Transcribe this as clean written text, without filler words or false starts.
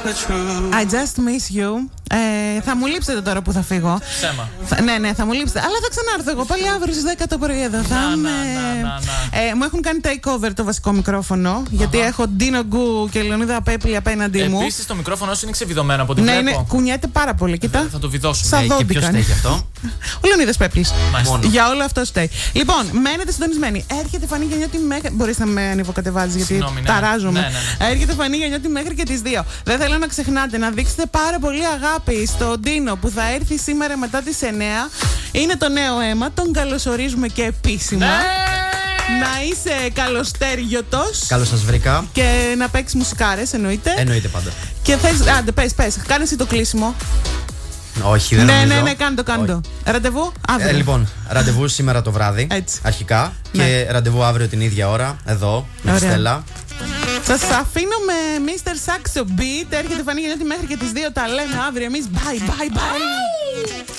I just miss you. Θα μου λείψετε τώρα που θα φύγω. Ψέμα. Ναι, θα μου λείψετε. Αλλά θα ξανάρθω εγώ πάλι αύριο στις 10 το πρωί εδώ. Μου έχουν κάνει takeover το βασικό μικρόφωνο. Γιατί έχω Ντίνο Γκου και Λεωνίδα Πέπλη απέναντί μου. Επίσης το μικρόφωνο σου είναι ξεβιδωμένο από ό,τι βλέπω. Ναι, κουνιέται πάρα πολύ. Κοίτα. Θα το βιδώσουμε. Και ποιος φταίει γι' αυτό? Ο Λεωνίδας Πέπλης. Για όλο αυτό φταίει. Λοιπόν, μένετε συντονισμένοι. Έρχεται Φανή Γενιώτη μέχρι. Μπορείς να με ανεβοκατεβάζεις γιατί ταράζομαι. Ναι. Έρχεται Φανή Γενιώτη μέχρι και τις 2. Δεν θέλω να ξεχνάτε να δείξετε πάρα πολύ αγάπη στον Ντίνο που θα έρθει σήμερα μετά τις 9. Είναι το νέο αίμα. Τον καλωσορίζουμε και επίσημα. Να είσαι καλοστέργιωτος. Καλώς σας βρήκα. Και να παίξεις μουσικάρες, εννοείται. Εννοείται πάντα. Και θες. Άντε, πες. Κάνε εσύ το κλείσιμο. Όχι, δεν νομίζω. Ναι, κάνε το. Ραντεβού αύριο. Λοιπόν, ραντεβού σήμερα το βράδυ. Έτσι. Αρχικά. Και ραντεβού αύριο την ίδια ώρα. Εδώ, με τη Στέλλα. Σας αφήνω με Mr. Saxo Beat. Έρχεται Φανή Γενιώτη μέχρι και τις 2. Τα λέμε αύριο εμείς. Bye.